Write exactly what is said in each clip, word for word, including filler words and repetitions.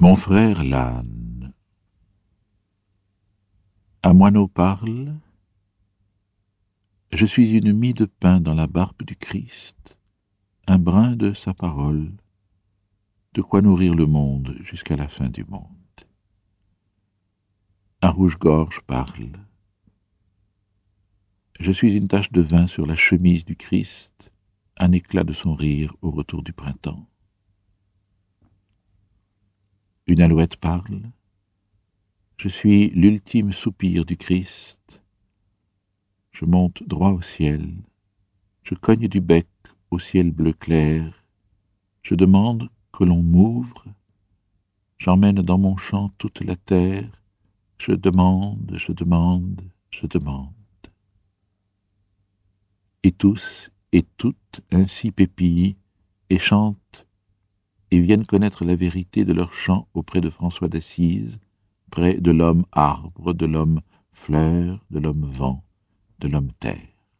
Mon frère l'âne. Un moineau parle. Je suis une mie de pain dans la barbe du Christ, un brin de sa parole, de quoi nourrir le monde jusqu'à la fin du monde. Un rouge-gorge parle. Je suis une tache de vin sur la chemise du Christ, un éclat de son rire au retour du printemps. Une alouette parle. Je suis l'ultime soupir du Christ. Je monte droit au ciel. Je cogne du bec au ciel bleu clair. Je demande que l'on m'ouvre. J'emmène dans mon chant toute la terre. Je demande, je demande, je demande. Et tous et toutes ainsi pépillent et chantent et viennent connaître la vérité de leur chant auprès de François d'Assise, près de l'homme arbre, de l'homme fleur, de l'homme vent, de l'homme terre.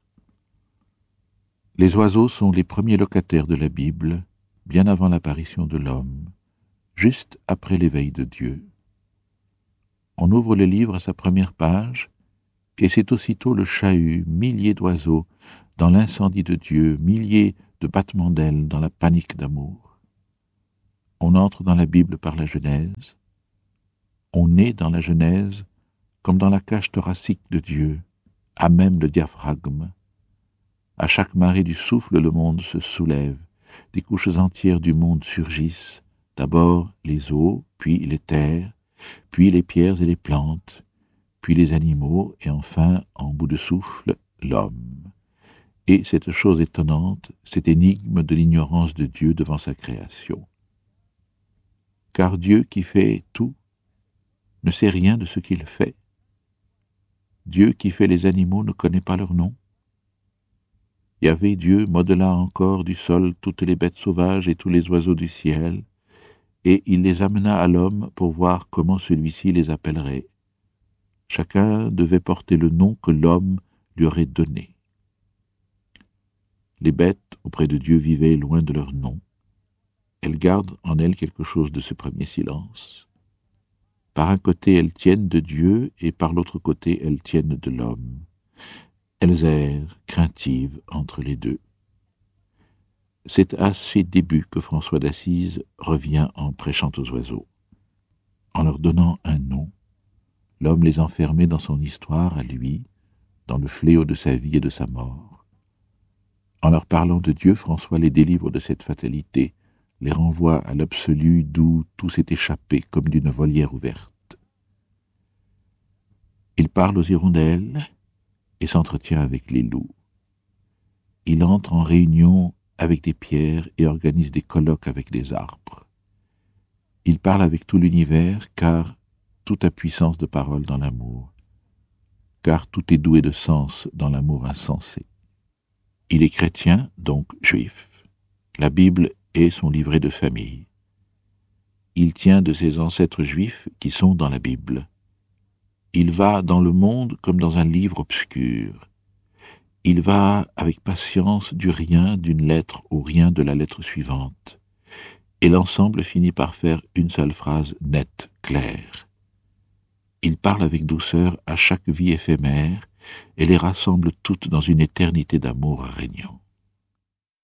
Les oiseaux sont les premiers locataires de la Bible, bien avant l'apparition de l'homme, juste après l'éveil de Dieu. On ouvre le livre à sa première page, et c'est aussitôt le chahut, milliers d'oiseaux, dans l'incendie de Dieu, milliers de battements d'ailes dans la panique d'amour. On entre dans la Bible par la Genèse. On est dans la Genèse comme dans la cage thoracique de Dieu, à même le diaphragme. À chaque marée du souffle, le monde se soulève, des couches entières du monde surgissent, d'abord les eaux, puis les terres, puis les pierres et les plantes, puis les animaux, et enfin, en bout de souffle, l'homme. Et cette chose étonnante, cette énigme de l'ignorance de Dieu devant sa création. Car Dieu qui fait tout ne sait rien de ce qu'il fait. Dieu qui fait les animaux ne connaît pas leur nom. Yahvé Dieu modela encore du sol toutes les bêtes sauvages et tous les oiseaux du ciel, et il les amena à l'homme pour voir comment celui-ci les appellerait. Chacun devait porter le nom que l'homme lui aurait donné. Les bêtes auprès de Dieu vivaient loin de leur nom. Elles gardent en elles quelque chose de ce premier silence. Par un côté, elles tiennent de Dieu, et par l'autre côté, elles tiennent de l'homme. Elles errent, craintives, entre les deux. C'est à ces débuts que François d'Assise revient en prêchant aux oiseaux. En leur donnant un nom, l'homme les enfermait dans son histoire à lui, dans le fléau de sa vie et de sa mort. En leur parlant de Dieu, François les délivre de cette fatalité, les renvoie à l'absolu d'où tout s'est échappé comme d'une volière ouverte. Il parle aux hirondelles et s'entretient avec les loups. Il entre en réunion avec des pierres et organise des colloques avec des arbres. Il parle avec tout l'univers, car tout a puissance de parole dans l'amour, car tout est doué de sens dans l'amour insensé. Il est chrétien, donc juif. La Bible est son livret de famille. Il tient de ses ancêtres juifs qui sont dans la Bible. Il va dans le monde comme dans un livre obscur. Il va avec patience du rien d'une lettre au rien de la lettre suivante. Et l'ensemble finit par faire une seule phrase nette, claire. Il parle avec douceur à chaque vie éphémère et les rassemble toutes dans une éternité d'amour régnant.